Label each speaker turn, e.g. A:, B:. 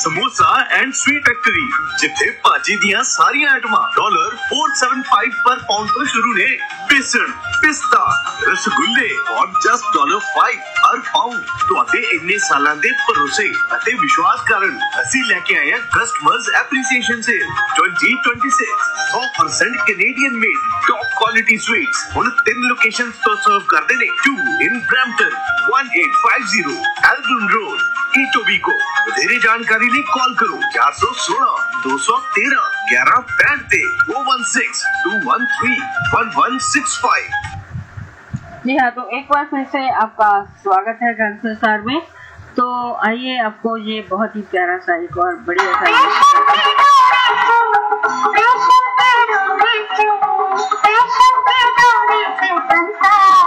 A: Samosa and sweet factory जिथे भाजी दियां सारियां आइटमां $475 पर पाउंड तो शुरू ने। बेसन, पिस्ता, रसगुल्ले और जस्ट $5 हर पाउंड। ਤੁਹਾਡੇ ਇੰਨੇ ਸਾਲਾਂ ਦੇ ਭਰੋਸੇ ਅਤੇ ਵਿਸ਼ਵਾਸ ਕਾਰਨ ਅਸੀਂ ਲੈ ਕੇ ਆਏ ਹਾਂ customers appreciation sale 2026 100% Canadian made top quality sweets ਹੁਣ 3 ਲੋਕੇਸ਼ਨਸ ਤੋਂ ਸਰਵ ਕਰਦੇ ਨੇ 2 in Brampton 1850 Eldon Road Etobicoke। ਵਧੇਰੇ ਜਾਣਕਾਰੀ ਲਈ ਕਾਲ ਕਰੋ 416 213 1165 ਤੇ 016 213 1165।
B: जी हाँ, तो एक बार फिर से आपका स्वागत है जन संसार में। तो आइए आपको ये बहुत ही प्यारा सा एक और बढ़िया सा